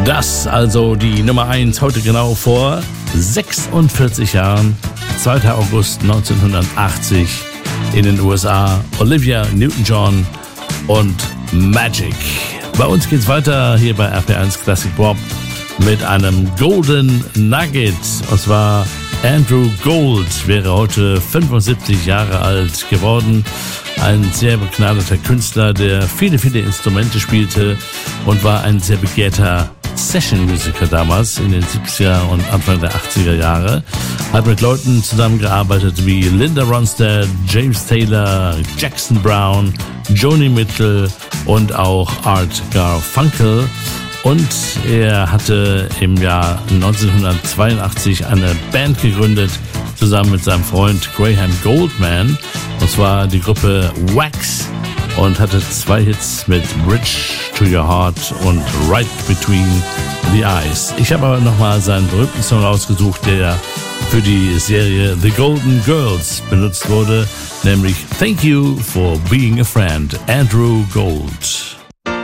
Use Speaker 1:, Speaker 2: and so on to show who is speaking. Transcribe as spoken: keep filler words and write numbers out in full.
Speaker 1: Das also die Nummer eins heute genau vor sechsundvierzig Jahren, zweiter August neunzehnhundertachtzig in den U S A, Olivia Newton-John und Magic. Bei uns geht's weiter hier bei R P eins Classic Pop mit einem Golden Nugget, und zwar Andrew Gold wäre heute fünfundsiebzig Jahre alt geworden. Ein sehr begnadeter Künstler, der viele, viele Instrumente spielte und war ein sehr begehrter Session-Musiker damals in den siebziger und Anfang der achtziger Jahre. Hat mit Leuten zusammengearbeitet wie Linda Ronstadt, James Taylor, Jackson Brown, Joni Mitchell und auch Art Garfunkel. Und er hatte im Jahr neunzehnhundertzweiundachtzig eine Band gegründet, zusammen mit seinem Freund Graham Goldman, und zwar die Gruppe Wax, und hatte zwei Hits mit Bridge to Your Heart und Right Between the Eyes. Ich habe aber nochmal seinen berühmten Song rausgesucht, der für die Serie The Golden Girls benutzt wurde, nämlich Thank You for Being a Friend, Andrew Gold.